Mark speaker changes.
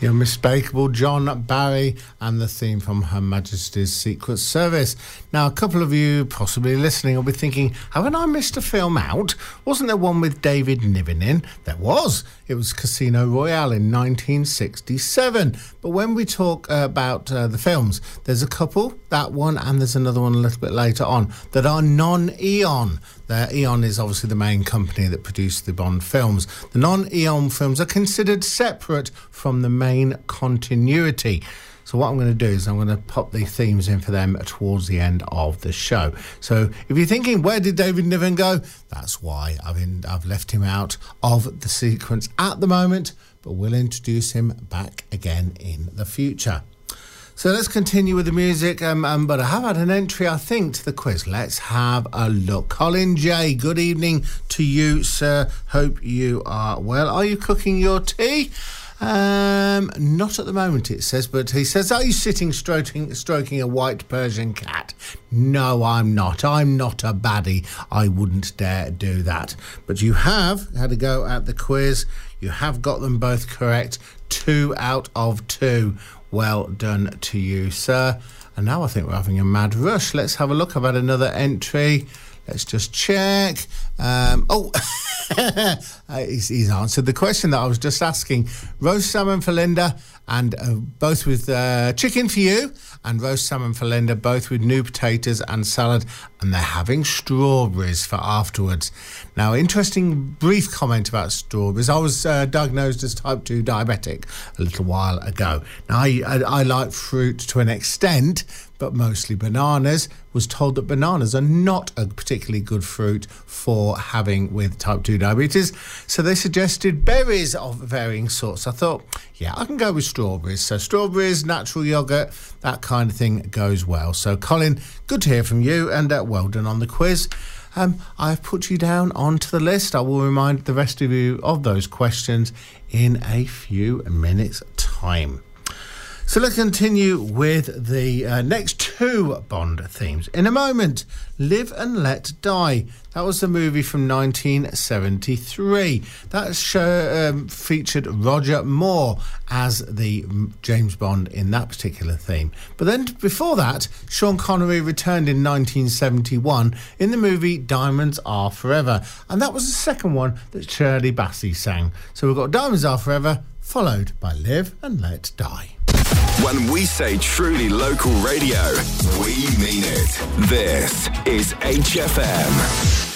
Speaker 1: The unmistakable John Barry and the theme from Her Majesty's Secret Service. Now, a couple of you possibly listening will be thinking, haven't I missed a film out? Wasn't there one with David Niven in? There was. It was Casino Royale in 1967. But when we talk about the films, there's a couple, that one, and there's another one a little bit later on, that are non-Eon. Eon is obviously the main company that produced the Bond films. The non-Eon films are considered separate from the main continuity. So what I'm going to do is I'm going to pop the themes in for them towards the end of the show. So if you're thinking, where did David Niven go? That's why I've left him out of the sequence at the moment, but we'll introduce him back again in the future. So let's continue with the music, but I have had an entry, I think, to the quiz. Let's have a look. Colin J, good evening to you, sir. Hope you are well. Are you cooking your tea? Not at the moment, it says, but he says, are you sitting stroking a white Persian cat? No, I'm not. I'm not a baddie. I wouldn't dare do that. But you have had a go at the quiz. You have got them both correct. 2 out of 2. Well done to you, sir. And now I think we're having a mad rush. Let's have a look. I've had another entry. Let's just check. He's answered the question that I was just asking. Roast salmon for Linda, and both with chicken for you, and roast salmon for Linda, both with new potatoes and salad, and they're having strawberries for afterwards. Now, interesting brief comment about strawberries. I was diagnosed as type 2 diabetic a little while ago. Now, I like fruit to an extent, but mostly bananas. Was told that bananas are not a particularly good fruit for having with type 2 diabetes. So they suggested berries of varying sorts. I thought, yeah, I can go with strawberries. So strawberries, natural yoghurt, that kind of thing goes well. So Colin, good to hear from you, and well done on the quiz. I've put you down onto the list. I will remind the rest of you of those questions in a few minutes' time. So let's continue with the next 2 Bond themes. In a moment, Live and Let Die. That was the movie from 1973. That show featured Roger Moore as the James Bond in that particular theme. But then before that, Sean Connery returned in 1971 in the movie Diamonds Are Forever. And that was the second one that Shirley Bassey sang. So we've got Diamonds Are Forever, followed by Live and Let Die.
Speaker 2: When we say truly local radio, we mean it. This is HFM.